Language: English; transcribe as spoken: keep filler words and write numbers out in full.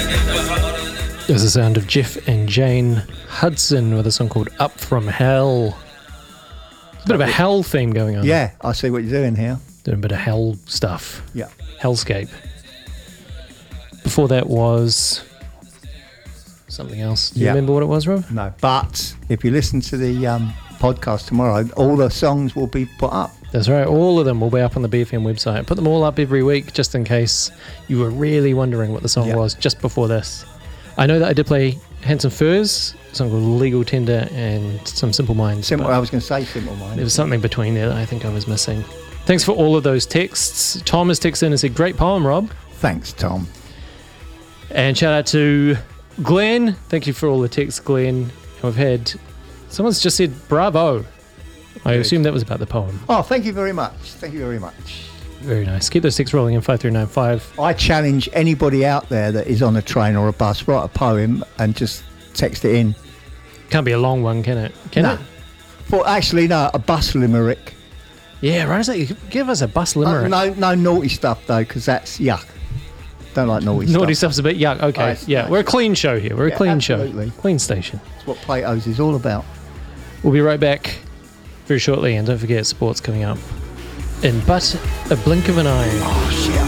There's the sound of Jeff and Jane Hudson with a song called Up From Hell. There's a bit of a hell theme going on. Yeah, I see what you're doing here. Doing a bit of hell stuff. Yeah. Hellscape. Before that was something else. Do you Yeah. remember what it was, Rob? No, but if you listen to the um, podcast tomorrow, all the songs will be put up. That's right. All of them will be up on the B F M website. I put them all up every week just in case you were really wondering what the song Yeah. was just before this. I know that I did play Handsome Furs, a song called Legal Tender, and some Simple Minds. Simple. but I was going to say Simple Minds. There was something between there that I think I was missing. Thanks for all of those texts. Tom has texted in and said, great poem, Rob. Thanks, Tom. And shout out to Glenn. Thank you for all the texts, Glenn. And we've had, someone's just said, bravo. I Good. assume that was about the poem. Oh, thank you very much. Thank you very much. Very nice. Keep those texts rolling in five three nine five. I challenge anybody out there that is on a train or a bus, write a poem and just text it in. Can't be a long one, can it? Can no. it? Well, actually, no, a bus limerick. Yeah, right. Is that, give us a bus Uh, limerick. no, no naughty stuff, though, because that's yuck. Don't like naughty, Naughty stuff. stuff's a bit yuck. Okay. Oh, yeah, no. we're a clean show here. We're a Yeah, clean absolutely. show. Clean station. That's what Plato's is all about. We'll be right back very shortly. And don't forget, sports coming up in but a blink of an eye. Oh, shit.